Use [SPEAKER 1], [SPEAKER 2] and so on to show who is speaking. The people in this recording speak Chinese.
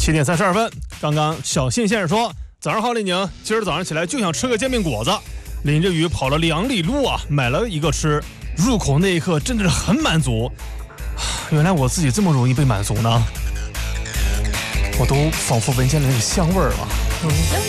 [SPEAKER 1] 7:32，刚刚小信先生说：“早上好，李宁，今儿早上起来就想吃个煎饼果子，淋着雨跑了2里路啊，买了一个吃。入口那一刻真的是很满足，原来我自己这么容易被满足呢，我都仿佛闻见了那个香味儿了。”